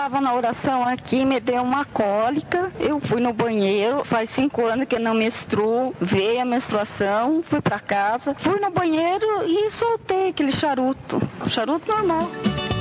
estava na oração aqui, me deu uma cólica, eu fui no banheiro, faz 5 anos que eu não menstruo, veio a menstruação, fui para casa, fui no banheiro e soltei aquele charuto, o charuto normal.